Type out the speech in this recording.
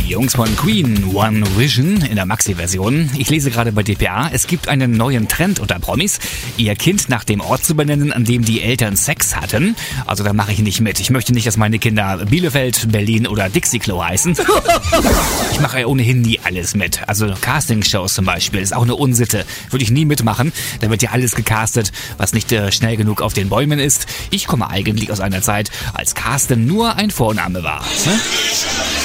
Jungs von Queen, One Vision in der Maxi-Version. Ich lese gerade bei dpa, es gibt einen neuen Trend unter Promis, ihr Kind nach dem Ort zu benennen, an dem die Eltern Sex hatten. Also da mache ich nicht mit. Ich möchte nicht, dass meine Kinder Bielefeld, Berlin oder Dixie-Klo heißen. Ich mache ja ohnehin nie alles mit. Also Castingshows zum Beispiel ist auch eine Unsitte. Würde ich nie mitmachen. Da wird ja alles gecastet, was nicht schnell genug auf den Bäumen ist. Ich komme eigentlich aus einer Zeit, als Casten nur ein Vorname war. Ne?